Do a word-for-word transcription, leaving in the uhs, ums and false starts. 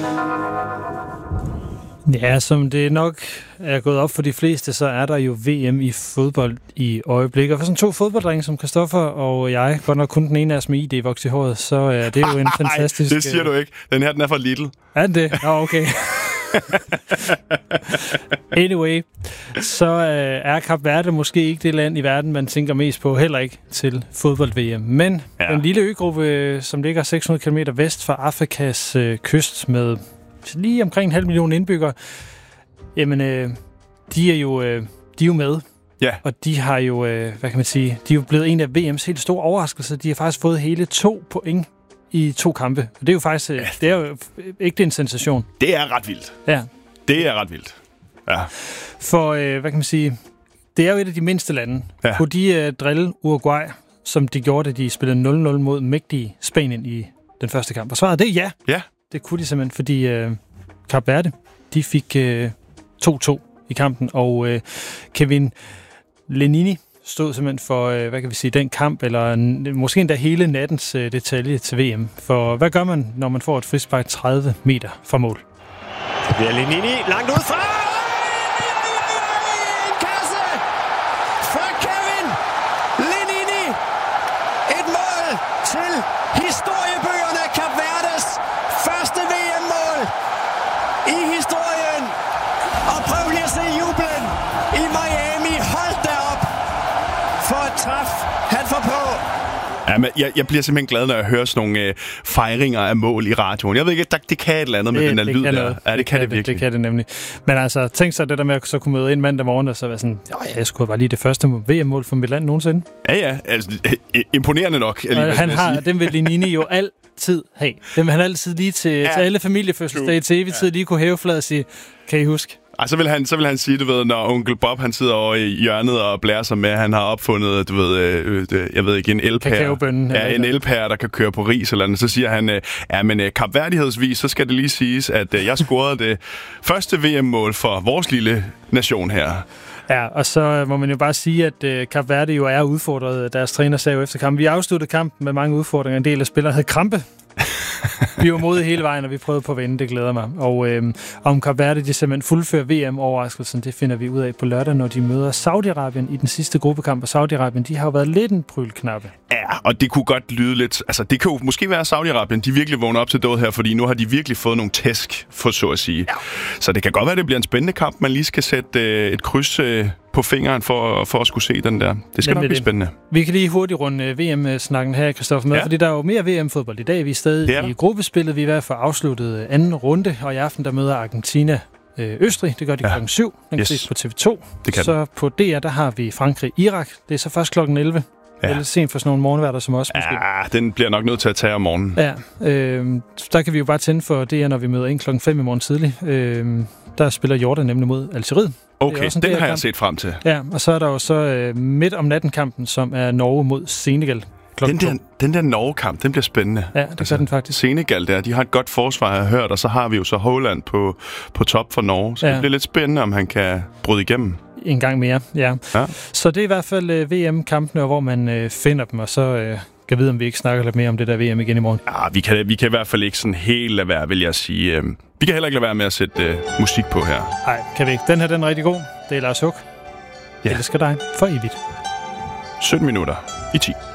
Ja, som det nok er gået op for de fleste, så er der jo V M i fodbold i øjeblikket. Og for sådan to fodbolddrenge som Christoffer og jeg, godt nok kun den ene af os med I D voks i håret, så er det jo en fantastisk... det siger du ikke. Den her, den er for little. Er det? Nå, oh, okay. Anyway, så øh, er Kap Verde måske ikke det land i verden, man tænker mest på, heller ikke til fodbold-V M. Men ja. En lille øgruppe, som ligger seks hundrede kilometer vest for Afrikas øh, kyst med lige omkring en halv million indbyggere, jamen, øh, de er jo, øh, de er jo med. Ja. Og de har jo, øh, hvad kan man sige, de er jo blevet en af V M's helt store overraskelser. De har faktisk fået hele to point i to kampe. Og det er jo faktisk, øh, det er jo ikke en sensation. Det er ret vildt. Ja. Det er ret vildt. Ja. For, øh, hvad kan man sige, det er jo et af de mindste lande. Ja. Kunne de øh, drille Uruguay, som de gjorde, da de spillede nul nul mod mægtige Spanien i den første kamp? Og svaret det er ja. Ja. Det kunne de simpelthen, fordi øh, Kap Verde, de fik øh, to to i kampen, og øh, Kevin Lenini stod simpelthen for, øh, hvad kan vi sige, den kamp, eller n- måske endda hele nattens øh, detalje til V M. For hvad gør man, når man får et frispark tredive meter fra mål? Det bliver Lenini langt ud fra! Kasse fra Kevin Lenini! Et mål til historiebøgerne, Kap Verdes første V M-mål i historien. Og prøv lige at se jublen i Miami. Hold da op for et træf, han får på. Ja, men jeg, jeg bliver simpelthen glad, når jeg hører sådan nogle øh, fejringer af mål i radioen. Jeg ved ikke, der, det kan et eller andet med det, den her det lyd kan der. noget. Ja, det, det kan det virkelig. Det kan det nemlig. Men altså, tænk så det der med at så kunne møde ind mandag morgen, og så være sådan, ja, jeg skulle bare lige det første V M-mål for mit land nogensinde. Ja, ja. Altså, imponerende nok. Og han har, dem vil Lenini jo altid have. Dem vil han altid lige til, ja. til alle familiefødselsdage til evig tid lige kunne hæve fladet og sige, kan I huske? Ej, så vil han, så vil han sige, du ved, når onkel Bob, han sidder over i hjørnet og blærer sig med, han har opfundet, du ved, øh, øh, jeg ved ikke, en elpære. Kakaobønnen. Ja, en elpære, der kan køre på ris eller andet. Så siger han, øh, ja, men øh, kapværdighedsvis, så skal det lige siges, at øh, jeg scorede det første V M-mål for vores lille nation her. Ja, og så må man jo bare sige, at øh, Kap Verde jo er udfordret. Deres træner sagde jo efter kampen. Vi afsluttede kampen med mange udfordringer. En del af spillere havde krampe. Vi var modige hele vejen, og vi prøvede på at vinde. Det glæder mig. Og øh, om Kap Verde, de simpelthen fuldfører V M-overraskelsen, det finder vi ud af på lørdag, når de møder Saudi-Arabien i den sidste gruppekamp. Og Saudi-Arabien, de har jo været lidt en prylknappe. Ja, og det kunne godt lyde lidt... Altså, det kan jo måske være Saudi-Arabien, de virkelig vågner op til død her, fordi nu har de virkelig fået nogle tæsk, for så at sige. Ja. Så det kan godt være, at det bliver en spændende kamp. Man lige skal sætte øh, et kryds øh, på fingeren for, for at skulle se den der. Det skal nok blive spændende. Vi kan lige hurtigt runde V M-snakken her, Christoffer, med, ja. Fordi der er jo mere V M-fodbold i dag. Vi er stadig i gruppespillet. Vi er i hvert fald afsluttet anden runde, og i aften der møder Argentina øh, Østrig. Det gør de ja. klokken syv. Den kan yes. ses på T V to. Så den. På D R, der har vi Frankrig-Irak. Det er så først klokken elleve. Ja. Eller sent for sådan nogle morgenværter som os, måske. Ja, den bliver nok nødt til at tage om morgenen. Ja, øh, der kan vi jo bare tænde for D R, når vi møder ind klokken fem i morgen tidlig. Øh, der spiller Jordan nemlig mod Algeriet. Okay, den har jeg set frem til. Ja, og så er der jo så øh, midt om natten-kampen, som er Norge mod Senegal. Den der, den der Norge-kamp, den bliver spændende. Ja, det altså, gør den faktisk. Senegal der, de har et godt forsvar, jeg har hørt, og så har vi jo så Haaland på, på top for Norge. Så ja. Det bliver lidt spændende, om han kan bryde igennem. En gang mere, ja. ja. Så det er i hvert fald øh, V M-kampene, hvor man øh, finder dem, og så øh, kan vide, om vi ikke snakker lidt mere om det der V M igen i morgen. Ja, vi kan, vi kan i hvert fald ikke sådan helt lade være, vil jeg sige. Vi kan heller ikke lade være med at sætte øh, musik på her. Nej, kan vi ikke. Den her, den er rigtig god. Det er Lars Hug. Ja. Jeg elsker dig for evigt. sytten minutter i ti.